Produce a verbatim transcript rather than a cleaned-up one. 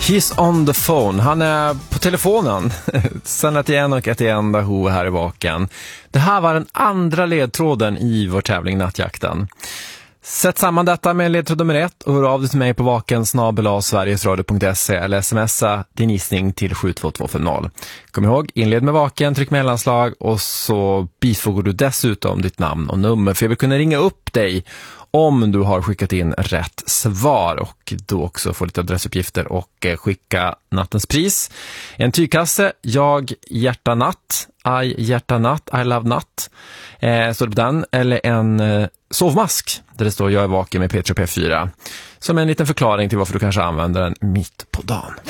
He's on the phone. Han är på telefonen. Sen ett igen och ett igen Daho här i vaken. Det här var den andra ledtråden i vår tävling Nattjakten. Sätt samman detta med ledtråd nummer ett och hör av dig till mig på vaken snabel-a sverigesradio punkt se eller smsa din gissning till sju två två fem noll. Kom ihåg, inled med vaken, tryck mellanslag och så bifogar du dessutom ditt namn och nummer för jag vill kunna ringa upp dig om du har skickat in rätt svar och då också få lite adressuppgifter och skicka nattens pris. En tygkasse, jag hjärta natt, I hjärta natt, I love natt, eh, står det på den, eller en eh, sovmask där det står jag är vaken med P tre P fyra som en liten förklaring till varför du kanske använder den mitt på dagen.